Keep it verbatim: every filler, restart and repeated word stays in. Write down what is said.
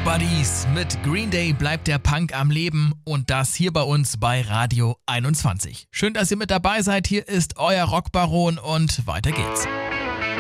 Buddies, mit Green Day bleibt der Punk am Leben und das hier bei uns bei Radio einundzwanzig. Schön, dass ihr mit dabei seid. Hier ist euer Rockbaron und weiter geht's.